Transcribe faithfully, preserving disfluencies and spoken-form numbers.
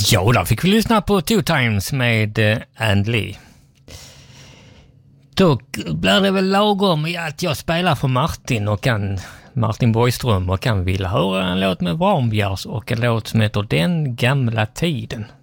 Ja, då fick vi lyssna på Two Times med uh, And Lee. Då blir det väl lagom i att jag spelar för Martin och kan, Martin Borgström och kan vilja höra en låt med Varmbjärs och en låt som heter Den gamla tiden.